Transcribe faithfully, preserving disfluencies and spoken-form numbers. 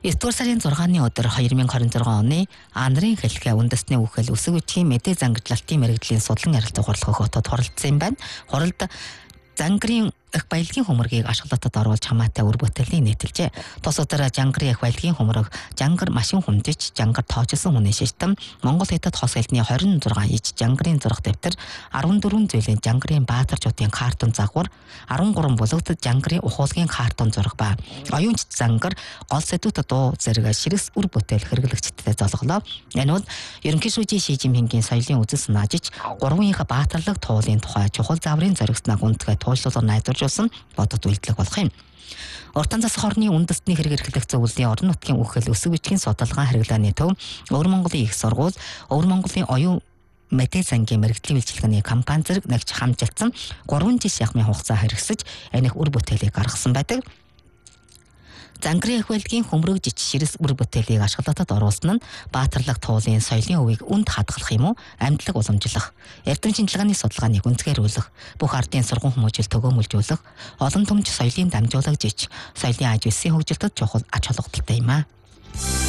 Есдүгээр сарын зургааны өдөр хоёр мянга хорин зургаан оны Андрын хэлхээ үндэсний үхэл өсөг үтгийн мэдээ зангидлалтын мэрэгжлийн судлан ярилцлага хурлах хотод хуралдсан юм байна. Хуралд Зангарын их баялагын хөмөргийг ашиглалтад оруулж хамаатай үр бүтээлийн нийтэлжээ. Тус өдөр Жангарын их баялагын хөмөрөг Жангар машин хүмжиж, Жангар тоочсон хүний шиштэн, Монгол Хятад хос хэлний хорин зургаан иж Жангарын зураг дэвтэр, арван дөрвөн зүйлийн Жангарын Баатарчуудын картон загвар, арван гурван бүлэгт Жангарын ухуулгын картон зураг ба оюунч Зангар гол сэдвүүдэд дуу зэрэг ширэс үр бүтээл хэрэглэгчдэд золголоо. Энэ бол ерөнхий шүүжийн Ши Жинпингийн соёлын үзэл санаажиж, гурвынхаа баатарлаг туулын тухай чухал заврын зоригснаа гүнтгэ туулшуулга найдваржуулсан бодод үйлдэлэг болох юм. Уртан засах орны үндэстний хэрэг эрхлэх зөвлөлийн орон нутгийн үхэл өсөг бичгийн судалгаа хэрэглээний төв Өвөр Монголын их сургууль, Өвөр Монголын оюун мэдээ зангийн мэрэгжлийн үйлчилгээний компани зэрэг нэгж хамжилсан гурван жил яхмын хугацаа хэрэгсэж энэх үр бүтээлийг гаргасан байдаг. Зангарын их баялагын хөмрөг жиж ширэс үр бүтээлийг ашиглалтад оруулсан нь баатарлаг туулын соёлын өвийг үнд хадгалах юм уу, амьдлаг уламжлах, эрдэм шинжилгээний судалгааныг үндэсгэрүүлэх, бүх ардын сургууль хүмүүжил төгөөмөлжүүлэх, олон түмж соёлын дамжуулаг жиж, соёлын аж үйлсийн хөгжилтөд чухал ач холбогдолтой юм а.